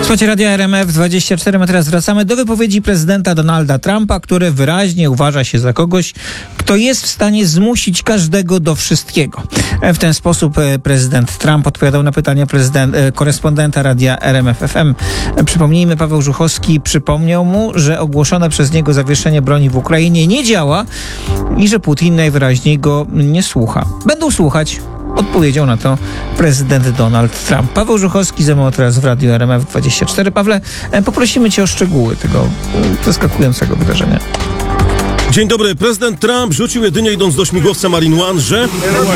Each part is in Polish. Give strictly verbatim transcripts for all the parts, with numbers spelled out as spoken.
Słuchajcie Radia R M F dwadzieścia cztery, a teraz wracamy do wypowiedzi prezydenta Donalda Trumpa, który wyraźnie uważa się za kogoś, kto jest w stanie zmusić każdego do wszystkiego. W ten sposób prezydent Trump odpowiadał na pytania prezydent, korespondenta Radia R M F F M. Przypomnijmy, Paweł Żuchowski przypomniał mu, że ogłoszone przez niego zawieszenie broni w Ukrainie nie działa i że Putin najwyraźniej go nie słucha. Będą słuchać. Odpowiedział na to prezydent Donald Trump. Paweł Żuchowski ze mną teraz w Radiu R M F dwadzieścia cztery. Pawle, poprosimy cię o szczegóły tego zaskakującego wydarzenia. Dzień dobry. Prezydent Trump rzucił jedynie idąc do śmigłowca Marine One, że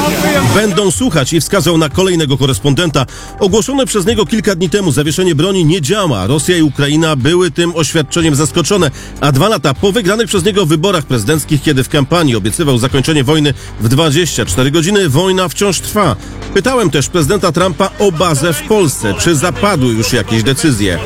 będą słuchać i wskazał na kolejnego korespondenta. Ogłoszone przez niego kilka dni temu zawieszenie broni nie działa. Rosja i Ukraina były tym oświadczeniem zaskoczone, a dwa lata po wygranych przez niego wyborach prezydenckich, kiedy w kampanii obiecywał zakończenie wojny w dwadzieścia cztery godziny, wojna wciąż trwa. Pytałem też prezydenta Trumpa o bazę w Polsce. Czy zapadły już jakieś decyzje?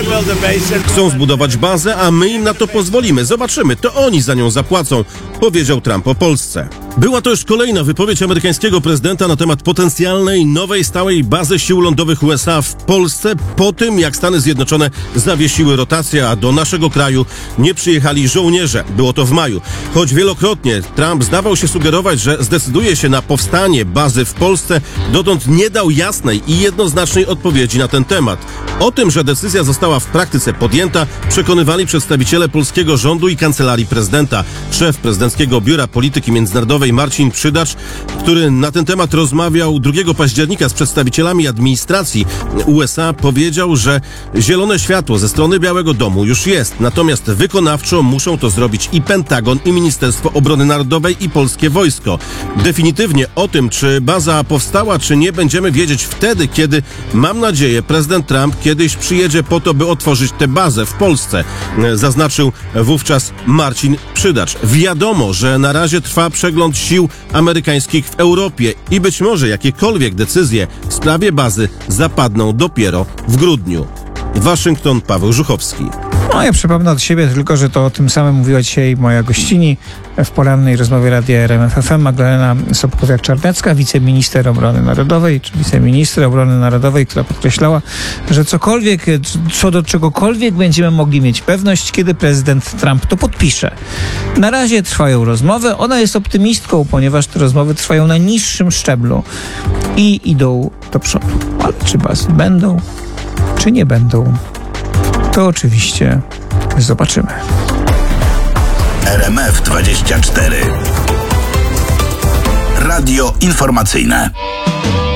Chcą zbudować bazę, a my im na to pozwolimy. Zobaczymy, to oni za nią zapłacą, powiedział Trump o Polsce. Była to już kolejna wypowiedź amerykańskiego prezydenta na temat potencjalnej nowej stałej bazy sił lądowych U S A w Polsce po tym, jak Stany Zjednoczone zawiesiły rotację, a do naszego kraju nie przyjechali żołnierze. Było to w maju. Choć wielokrotnie Trump zdawał się sugerować, że zdecyduje się na powstanie bazy w Polsce, dotąd nie dał jasnej i jednoznacznej odpowiedzi na ten temat. O tym, że decyzja została w praktyce podjęta, przekonywali przedstawiciele polskiego rządu i kancelarii prezydenta. Szef prezydenckiego Biura Polityki Międzynarodowej Marcin Przydacz, który na ten temat rozmawiał drugiego października z przedstawicielami administracji U S A, powiedział, że zielone światło ze strony Białego Domu już jest, natomiast wykonawczo muszą to zrobić i Pentagon, i Ministerstwo Obrony Narodowej, i polskie wojsko. Definitywnie o tym, czy baza powstała, czy nie, będziemy wiedzieć wtedy, kiedy, mam nadzieję, prezydent Trump kiedyś przyjedzie po to, by otworzyć tę bazę w Polsce, zaznaczył wówczas Marcin Przydacz. Wiadomo, że na razie trwa przegląd sił amerykańskich w Europie i być może jakiekolwiek decyzje w sprawie bazy zapadną dopiero w grudniu. Waszyngton, Paweł Żuchowski. No ja przypomnę od siebie tylko, że to o tym samym mówiła dzisiaj moja gościni w porannej rozmowie Radia R M F F M, Magdalena Sobkowiak-Czarnecka, wiceminister obrony narodowej, czy wiceminister obrony narodowej, która podkreślała, że cokolwiek, co do czegokolwiek będziemy mogli mieć pewność, kiedy prezydent Trump to podpisze. Na razie trwają rozmowy, ona jest optymistką, ponieważ te rozmowy trwają na niższym szczeblu i idą do przodu. Ale czy bazy będą, czy nie będą, to oczywiście zobaczymy. R M F dwadzieścia cztery. Radio informacyjne.